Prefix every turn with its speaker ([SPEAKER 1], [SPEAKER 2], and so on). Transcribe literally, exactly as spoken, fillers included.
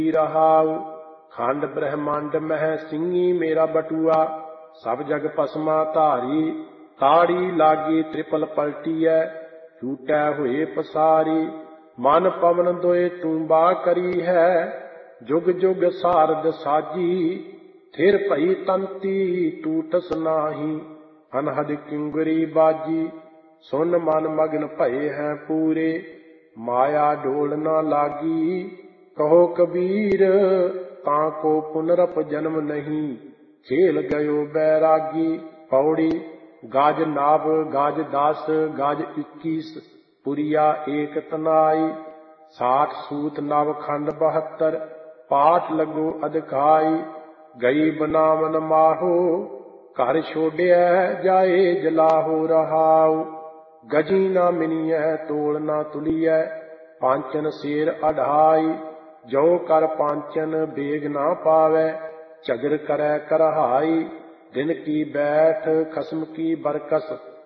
[SPEAKER 1] रहाउ। खंड ब्रह्मांड मह सिंगी मेरा बटुआ, सब जग पसमा धारी। ताड़ी लागी त्रिपल पलटीऐ, टूटै हुए पसारी। मन पवन दोए टूंबा करी है, जुग जुग सारद साजी। थिर भई तंती टूटस नाही, अनहद किंगरी बाजी। सुन मन मगन भये हैं पूरे, माया डोल न लागी। कहो कबीर ताको पुनरप जन्म नहीं, खेल गयो बैरागी। पौड़ी गाज नाभ गाज दस गाज इक्कीस, पुरिया एक तनाई। साठ सूत नव खंड बहत्तर, पाठ लगो अधकाई। गई बनावन माहो, घर छोड़िया जाए जलाहो रहाउ। गजी ना मिनिय तोल ना तुलिय, पांचन शेर अढ़ाई। जो कर पांचन बेग ना पावै, झगर करै करहाई। दिन की बैठ खसम की बरकस,